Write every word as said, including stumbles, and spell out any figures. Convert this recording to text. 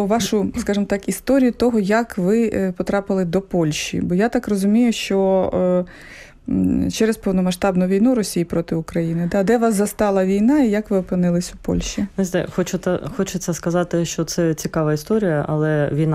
про вашу, скажімо так, історію того, як ви потрапили до Польщі. Бо я так розумію, що через повномасштабну війну Росії проти України, да? Де вас застала війна і як ви опинились у Польщі? Не знаю, хочу та, хочеться сказати, що це цікава історія, але війна